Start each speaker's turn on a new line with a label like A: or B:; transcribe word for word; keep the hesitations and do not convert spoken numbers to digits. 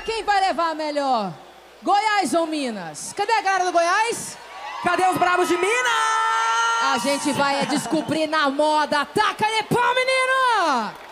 A: quem vai levar melhor? Goiás ou Minas? Cadê a galera do Goiás?
B: Cadê os bravos de Minas?
A: A gente vai descobrir na moda. Taca de pau, menino!